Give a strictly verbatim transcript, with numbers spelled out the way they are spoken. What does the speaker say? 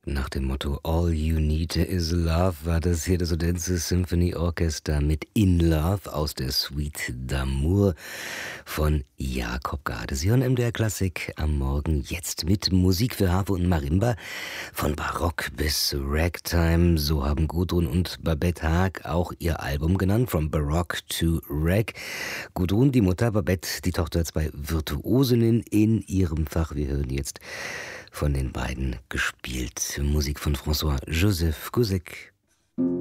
Nach dem Motto „All you need is love“ war das hier das Odense Symphony Orchestra mit „In Love“ aus der Suite d'Amour von Jakob Gade. Sie hören M D R Klassik am Morgen jetzt mit Musik für Harfe und Marimba von Barock bis Ragtime. So haben Gudrun und Babette Haag auch ihr Album genannt, From Baroque to Rag. Gudrun, die Mutter, Babette, die Tochter, zwei Virtuosinnen in ihrem Fach. Wir hören jetzt von den beiden gespielt. Musik von François Joseph Gouzek.